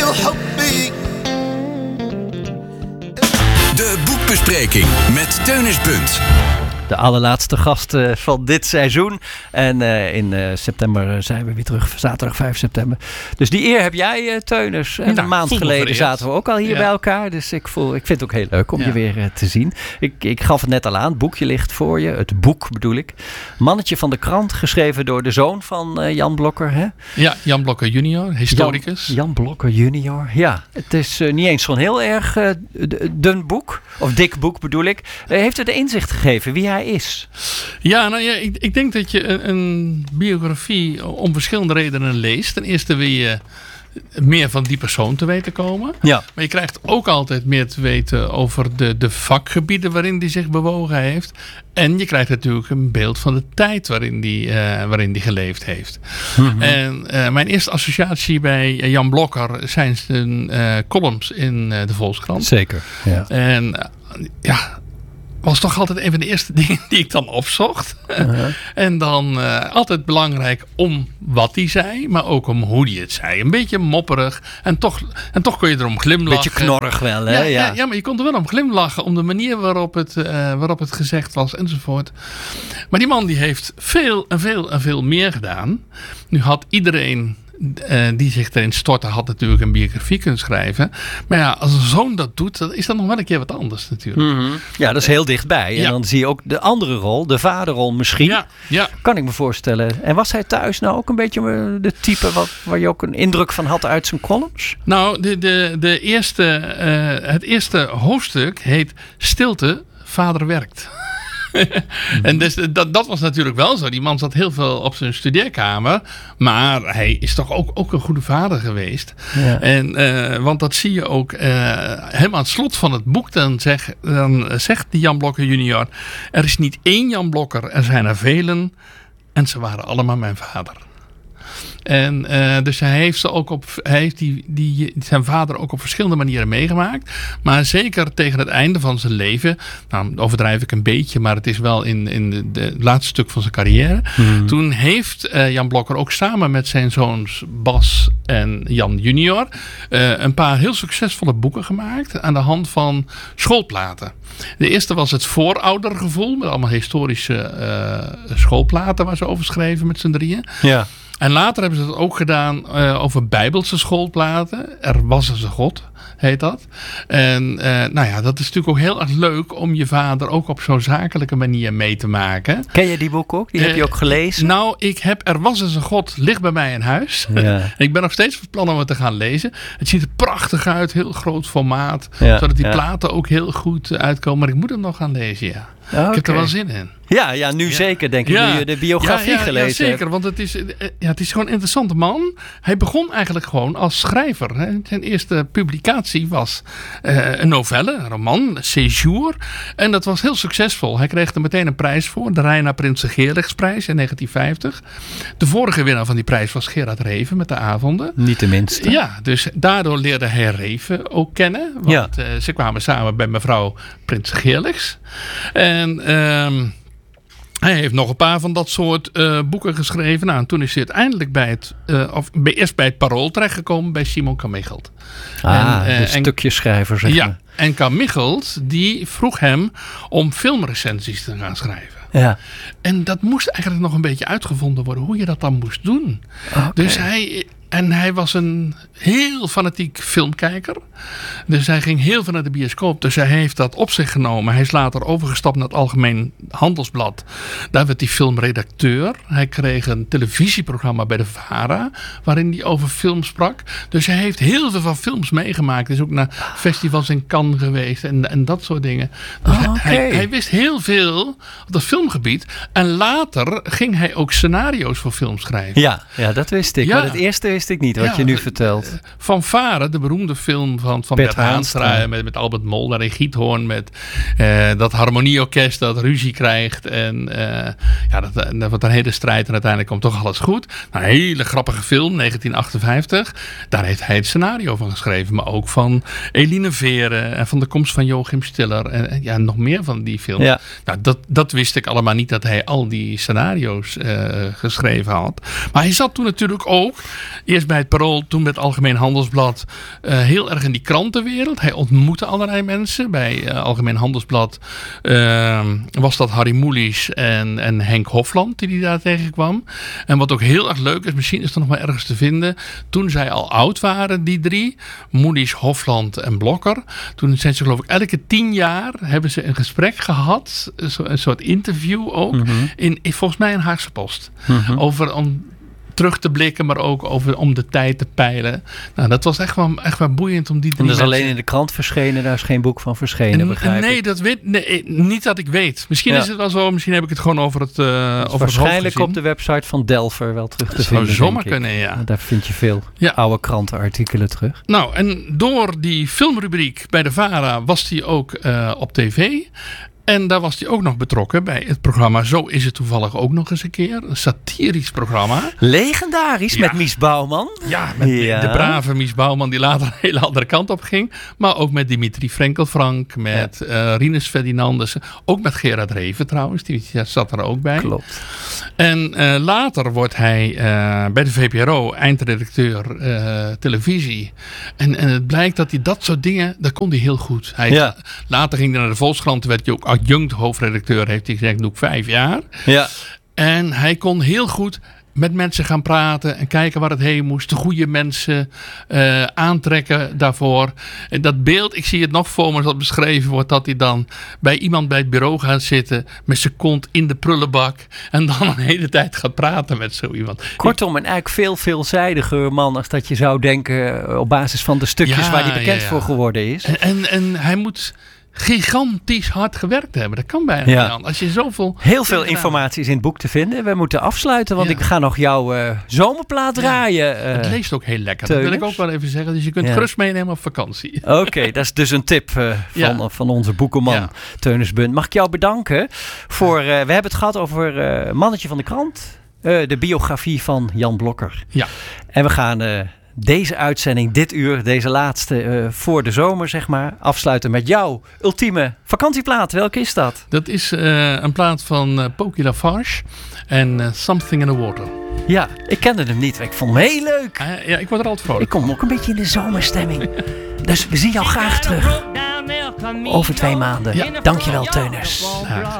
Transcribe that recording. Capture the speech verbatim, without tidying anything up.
حبي. De boekbespreking met Teunis Bunt. De allerlaatste gast uh, van dit seizoen. En uh, in uh, september zijn we weer terug. Zaterdag vijf september. Dus die eer heb jij, uh, Teunis. En nou, een maand geleden zaten we ook al hier ja. bij elkaar. Dus ik, voel, ik vind het ook heel leuk om ja. je weer uh, te zien. Ik, ik gaf het net al aan. Het boekje ligt voor je. Het boek bedoel ik. Mannetje van de krant. Geschreven door de zoon van uh, Jan Blokker. Hè? Ja, Jan Blokker junior. Historicus. Jan, Jan Blokker junior. Ja, het is uh, niet eens zo'n heel erg uh, dun boek. Of dik boek bedoel ik. Uh, heeft het de inzicht gegeven wie hij is? Ja, nou ja, ik, ik denk dat je een, een biografie om verschillende redenen leest. Ten eerste wil je meer van die persoon te weten komen. Ja. Maar je krijgt ook altijd meer te weten over de, de vakgebieden waarin die zich bewogen heeft. En je krijgt natuurlijk een beeld van de tijd waarin die, uh, waarin die geleefd heeft. Mm-hmm. En uh, mijn eerste associatie bij Jan Blokker zijn zijn uh, columns in uh, de Volkskrant. Zeker, ja. En uh, ja... was toch altijd een van de eerste dingen die ik dan opzocht. Uh-huh. En dan uh, altijd belangrijk om wat hij zei, maar ook om hoe hij het zei. Een beetje mopperig en toch, en toch kon je erom glimlachen. Beetje knorrig wel, hè? Ja, ja. ja, ja, maar je kon er wel om glimlachen om de manier waarop het, uh, waarop het gezegd was enzovoort. Maar die man die heeft veel en veel en veel meer gedaan. Nu had iedereen... Uh, die zich erin stortte, had natuurlijk een biografie kunnen schrijven. Maar ja, als een zoon dat doet, dan is dat nog wel een keer wat anders natuurlijk. Mm-hmm. Ja, dat is heel dichtbij. En ja. dan zie je ook de andere rol, de vaderrol misschien. Ja, ja. Kan ik me voorstellen. En was hij thuis nou ook een beetje de type wat, waar je ook een indruk van had uit zijn columns? Nou, de, de, de eerste, uh, het eerste hoofdstuk heet Stilte, vader werkt. En dus, dat, dat was natuurlijk wel zo. Die man zat heel veel op zijn studeerkamer. Maar hij is toch ook, ook een goede vader geweest. Ja. En, uh, want dat zie je ook uh, helemaal aan het slot van het boek. Dan, zeg, dan zegt die Jan Blokker junior... er is niet één Jan Blokker, er zijn er velen. En ze waren allemaal mijn vader. En uh, dus hij heeft, ze ook op, hij heeft die, die, zijn vader ook op verschillende manieren meegemaakt. Maar zeker tegen het einde van zijn leven. Nou, overdrijf ik een beetje. Maar het is wel in, in de, de laatste stuk van zijn carrière. Hmm. Toen heeft uh, Jan Blokker ook samen met zijn zoons Bas en Jan junior. Uh, een paar heel succesvolle boeken gemaakt. Aan de hand van schoolplaten. De eerste was het Vooroudergevoel. Met allemaal historische uh, schoolplaten waar ze over schreven met z'n drieën. Ja. En later hebben ze dat ook gedaan uh, over Bijbelse schoolplaten. Er was eens een God, heet dat. En uh, nou ja, dat is natuurlijk ook heel erg leuk om je vader ook op zo'n zakelijke manier mee te maken. Ken je die boek ook? Die uh, heb je ook gelezen? Nou, ik heb Er was eens een God, ligt bij mij in huis. Ja. Ik ben nog steeds van plan om het te gaan lezen. Het ziet er prachtig uit, heel groot formaat. Ja, zodat die ja. platen ook heel goed uitkomen. Maar ik moet hem nog gaan lezen, ja. Okay. Ik heb er wel zin in. Ja, ja nu ja. zeker denk ik, ja. nu je de biografie ja, ja, gelezen ja, zeker, hebt. Want het is, ja, het is gewoon een interessante man. Hij begon eigenlijk gewoon als schrijver. Hè. Zijn eerste publicatie was uh, een novelle, een roman, Séjour. En dat was heel succesvol. Hij kreeg er meteen een prijs voor, de Reina Prinsen Geerligsprijs in negentien vijftig. De vorige winnaar van die prijs was Gerard Reven met De Avonden. Niet de minste. Ja, dus daardoor leerde hij Reven ook kennen. Want ja. uh, ze kwamen samen bij mevrouw Prinsen Geerligs. En... Um, Hij heeft nog een paar van dat soort uh, boeken geschreven. Nou, en toen is hij uiteindelijk bij het, uh, of bij, eerst bij het Parool terechtgekomen bij Simon Carmichelt. Ah, en, uh, een stukje schrijver zeg ja, maar. En Carmichelt die vroeg hem om filmrecensies te gaan schrijven. Ja. En dat moest eigenlijk nog een beetje uitgevonden worden hoe je dat dan moest doen. Okay. Dus hij... En hij was een heel fanatiek filmkijker. Dus hij ging heel veel naar de bioscoop. Dus hij heeft dat op zich genomen. Hij is later overgestapt naar het Algemeen Handelsblad. Daar werd hij filmredacteur. Hij kreeg een televisieprogramma bij de VARA. Waarin hij over film sprak. Dus hij heeft heel veel van films meegemaakt. Hij is ook naar festivals in Cannes geweest. En, en dat soort dingen. Dus oh, okay. hij, hij wist heel veel op dat filmgebied. En later ging hij ook scenario's voor films schrijven. Ja, ja dat wist ik. Ja. Maar het eerste wist ik niet, wat ja, je nu vertelt. Van Vare, de beroemde film van, van Bert, Bert Haanstra. Met, met Albert Mol, daar in Giethoorn. Met uh, dat harmonieorkest dat ruzie krijgt. En uh, ja, dat, dat wordt een hele strijd. En uiteindelijk komt toch alles goed. Nou, een hele grappige film, negentien achtenvijftig. Daar heeft hij het scenario van geschreven. Maar ook van Eline Veren. En van de komst van Joachim Stiller. En ja, nog meer van die films. Ja. Nou, dat, dat wist ik allemaal niet. Dat hij al die scenario's uh, geschreven had. Maar hij zat toen natuurlijk ook... eerst bij het Parool, toen bij het Algemeen Handelsblad. Uh, heel erg in die krantenwereld. Hij ontmoette allerlei mensen. Bij uh, Algemeen Handelsblad uh, was dat Harry Mulisch en, en Henk Hofland die hij daar tegenkwam. En wat ook heel erg leuk is, misschien is het nog maar ergens te vinden. Toen zij al oud waren, die drie, Mulisch, Hofland en Blokker. Toen zijn ze geloof ik elke tien jaar hebben ze een gesprek gehad. Een soort interview ook. Mm-hmm. In, in, volgens mij in Haagse Post. Mm-hmm. Over om terug te blikken, maar ook over, om de tijd te peilen. Nou, dat was echt wel, echt wel boeiend om die drie En dat is mensen... alleen in de krant verschenen, daar is geen boek van verschenen, begrijp nee, ik. dat weet, nee, niet dat ik weet. Misschien ja. is het wel zo, misschien heb ik het gewoon over het, uh, over waarschijnlijk het hoofd op de website van Delver wel terug te dat vinden. Dat zou zomaar kunnen, ja. Daar vind je veel ja. oude krantenartikelen terug. Nou, en door die filmrubriek bij de VARA was hij ook uh, op tv. En daar was hij ook nog betrokken bij het programma Zo is het toevallig ook nog eens een keer. Een satirisch programma. Legendarisch ja. met Mies Bouwman. Ja, met ja. de brave Mies Bouwman die later een hele andere kant op ging. Maar ook met Dimitri Frenkel-Frank, met ja. uh, Rinus Ferdinandus. Ook met Gerard Reven trouwens, die zat er ook bij. Klopt. En uh, later wordt hij uh, bij de V P R O eindredacteur uh, televisie. En, en het blijkt dat hij dat soort dingen, dat kon hij heel goed. Hij, ja. Later ging hij naar de Volkskrant, werd hij ook adjunct hoofdredacteur, heeft hij gezegd, doe ik vijf jaar. Ja. En hij kon heel goed met mensen gaan praten en kijken waar het heen moest. De goede mensen uh, aantrekken daarvoor. En dat beeld, ik zie het nog voor me als dat beschreven wordt, dat hij dan bij iemand bij het bureau gaat zitten met zijn kont in de prullenbak en dan een hele tijd gaat praten met zo iemand. Kortom, een eigenlijk veel veelzijdiger man als dat je zou denken op basis van de stukjes ja, waar hij bekend ja, ja. voor geworden is. En, en, en hij moet gigantisch hard gewerkt hebben. Dat kan bijna ja. niet aan. Als je zoveel... Heel veel informatie is in het boek te vinden. We moeten afsluiten, want ja. ik ga nog jouw uh, zomerplaat draaien. Ja. Uh, het leest ook heel lekker. Teuners. Dat wil ik ook wel even zeggen. Dus je kunt ja. gerust meenemen op vakantie. Oké, okay, dat is dus een tip uh, van, ja. van onze boekenman ja. Teunus Bunt. Mag ik jou bedanken voor... Uh, we hebben het gehad over uh, Mannetje van de Krant. Uh, de biografie van Jan Blokker. Ja. En we gaan... Uh, Deze uitzending, dit uur, deze laatste uh, voor de zomer, zeg maar, afsluiten met jouw ultieme vakantieplaat. Welke is dat? Dat is uh, een plaat van uh, Pokey Lafarge en uh, Something in the Water. Ja, ik kende hem niet. Ik vond hem heel leuk. Uh, ja, ik word er altijd voor. Ik kom ook een beetje in de zomerstemming. Dus we zien jou graag terug. Over twee maanden. Ja. Dankjewel, Teunus. Ja.